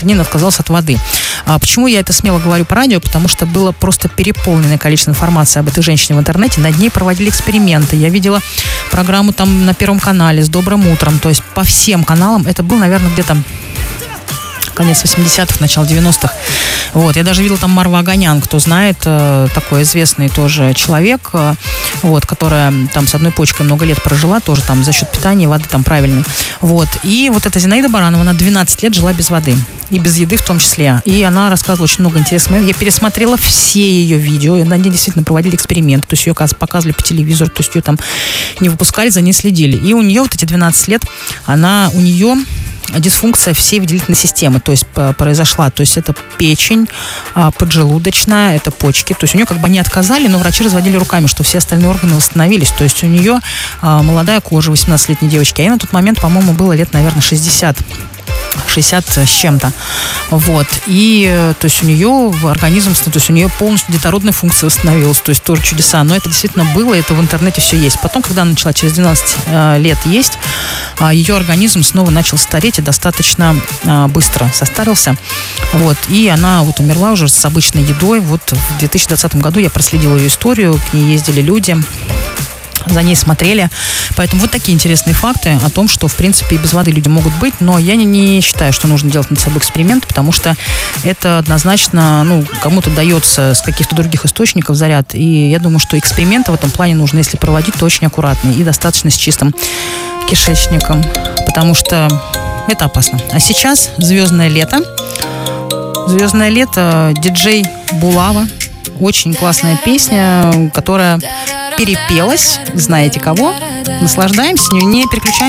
Нина отказалась от воды. Почему я это смело говорю по радио? Потому что было просто переполненное количество информации об этой женщине в интернете. Над ней проводили эксперименты. Я видела программу там на Первом канале с «Добрым утром». То есть по всем каналам. Это был, наверное, где-то конец 80-х, начало 90-х. Вот. Я даже видела там Марва Оганян, кто знает, такой известный тоже человек, вот, которая там с одной почкой много лет прожила, тоже там за счет питания, воды там правильной. Вот. И вот эта Зинаида Баранова, она 12 лет жила без воды. И без еды в том числе. И она рассказывала очень много интересных. Я пересмотрела все ее видео. И на ней действительно проводили эксперименты. То есть ее показывали по телевизору. То есть ее там не выпускали, за ней следили. И у нее вот эти 12 лет, у нее дисфункция всей выделительной системы, то есть произошла, то есть это печень, поджелудочная, это почки, то есть у нее как бы не отказали, но врачи разводили руками, что все остальные органы восстановились, то есть у нее молодая кожа, 18-летней девочки, а ей на тот момент, по-моему, было лет, наверное, 60 с чем-то. Вот. И, то есть, у нее организм, то есть, у нее полностью детородная функция восстановилась. То есть, тоже чудеса. Но это действительно было, это в интернете все есть. Потом, когда она начала через 12 лет есть, ее организм снова начал стареть и достаточно быстро состарился. Вот. И она вот умерла уже с обычной едой. Вот в 2020 году я проследила ее историю, к ней ездили люди, за ней смотрели. Поэтому вот такие интересные факты о том, что, в принципе, и без воды люди могут быть, но я не считаю, что нужно делать над собой эксперимент, потому что это однозначно, кому-то дается с каких-то других источников заряд, и я думаю, что эксперименты в этом плане нужно, если проводить, то очень аккуратно и достаточно с чистым кишечником, потому что это опасно. А сейчас «Звездное лето». «Звездное лето», диджей Булава. Очень классная песня, которая перепелась, знаете кого. Наслаждаемся, не переключаемся.